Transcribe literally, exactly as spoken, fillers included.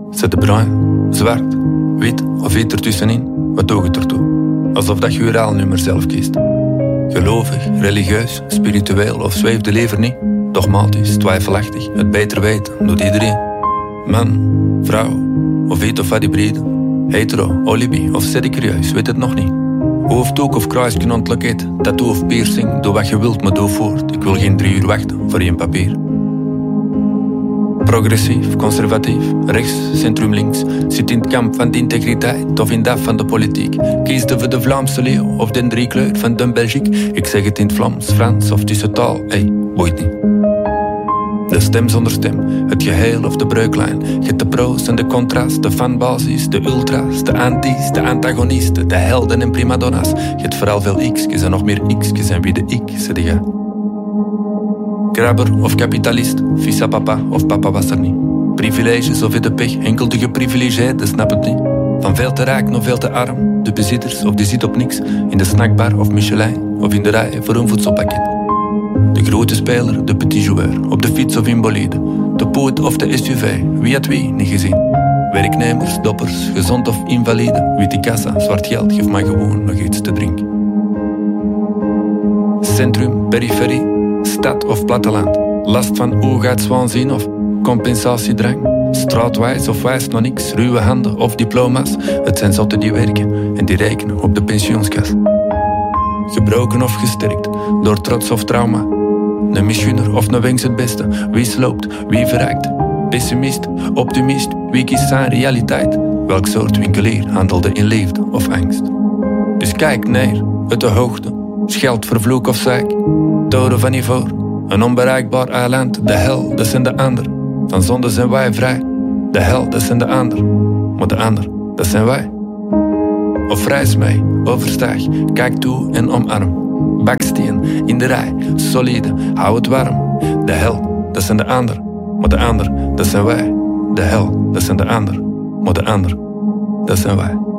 Zet de bruin, zwart, wit of iets ertussenin, wat doe je ertoe? Alsof dat je je ruilnummer zelf kiest. Gelovig, religieus, spiritueel of zweefde liever niet. Dogmatisch, twijfelachtig, het beter weten doet iedereen. Man, vrouw, of iets of wat hybride. Hetero, olibi of serieus, weet het nog niet. Hoofddoek of kruisje ontloket, tattoo of piercing, doe wat je wilt, maar doe voort. Ik wil geen drie uur wachten voor één papier. Progressief, conservatief, rechts, centrum links. Zit in het kamp van de integriteit of in dat van de politiek. Kies de voor de Vlaamse leeuw of de driekleur van de Belgique. Ik zeg het in het Vlaams, Frans of tussen taal, hey, boeit niet. De stem zonder stem, het geheel of de breuklijn. Je hebt de pro's en de contrast, de fanbasis, de ultras, de antis, de antagonisten, de helden en primadonna's. Je hebt vooral veel x'jes en nog meer x'jes en wie de ik, zeg je. Krabber of kapitalist, fils à papa of papa was er niet. Privileges of in de pech, enkel de geprivilegeerden, snap het niet. Van veel te rijk naar veel te arm, de bezitters of die zit op niks. In de snackbar of Michelin, of in de rij voor een voedselpakket. De grote speler, de petit joueur, op de fiets of in bolide. De poot of de S U V, wie had wie niet gezien. Werknemers, doppers, gezond of invalide. Witte kassa, zwart geld, geef maar gewoon nog iets te drinken. Centrum, periferie, stad of platteland. Last van oogheidswaanzin of compensatiedrang. Straatwijs of wijs nog niks, ruwe handen of diploma's. Het zijn zotten die werken en die rekenen op de pensioenskas. Gebroken of gesterkt, door trots of trauma. Een misgunner of een wens het beste. Wie sloopt, wie verrijkt. Pessimist, optimist, wie kiest zijn realiteit. Welk soort winkelier handelde in liefde of angst. Dus kijk neer, uit de hoogte. Scheld, vervloek of zeik. Toren van ivoor, een onbereikbaar eiland. De hel, dat zijn de ander. Van zonde zijn wij vrij. De hel, dat zijn de ander. Maar de ander, dat zijn wij. Of reis mee, overstijg, kijk toe en omarm. Baksteen, in de rij, solide, hou het warm. De hel, dat zijn de ander. Maar de ander, dat zijn wij. De hel, dat zijn de ander. Maar de ander, dat zijn wij.